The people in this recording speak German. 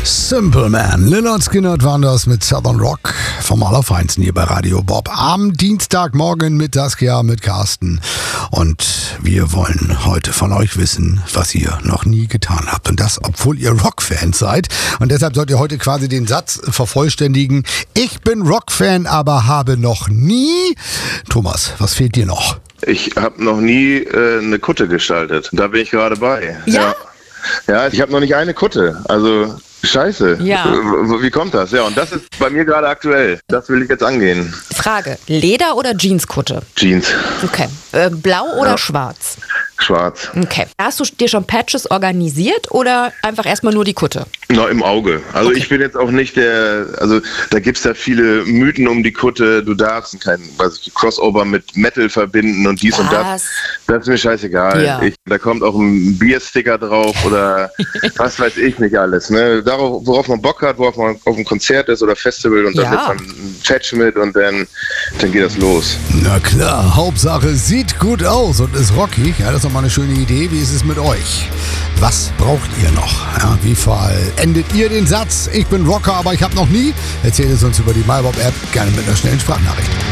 Simple Man. Lynyrd Skynyrd waren das mit Southern Rock vom Allerfeinsten hier bei Radio Bob. Am Dienstagmorgen mit Saskia, mit Carsten. Und wir wollen heute von euch wissen, was ihr noch nie getan habt. Und das, obwohl ihr Rockfans seid. Und deshalb sollt ihr heute quasi den Satz vervollständigen. Ich bin Rockfan, aber habe noch nie... Thomas, was fehlt dir noch? Ich habe noch nie eine Kutte gestaltet. Da bin ich gerade bei. Ja, ich habe noch nicht eine Kutte. Also... Scheiße. Ja. Wie kommt das? Ja, und das ist bei mir gerade aktuell. Das will ich jetzt angehen. Frage, Leder oder Jeanskutte? Jeans. Okay. Blau oder schwarz? Schwarz. Okay. Hast du dir schon Patches organisiert oder einfach erstmal nur die Kutte? Na, im Auge. Also Ich bin jetzt auch nicht also da gibt es ja viele Mythen um die Kutte. Du darfst kein Crossover mit Metal verbinden und dies und das. Das ist mir scheißegal. Ja. Da kommt auch ein Biersticker drauf oder was weiß ich nicht alles. Ne? Darauf, worauf man Bock hat, worauf man auf einem Konzert ist oder Festival und dann nimmt man ein Patch mit und dann geht das los. Na klar, Hauptsache sieht gut aus und ist rockig. Ja, das ist doch mal eine schöne Idee. Wie ist es mit euch? Was braucht ihr noch? Ja, wie vollendet ihr den Satz? Ich bin Rocker, aber ich habe noch nie? Erzählt es uns über die MyBob-App, gerne mit einer schnellen Sprachnachricht.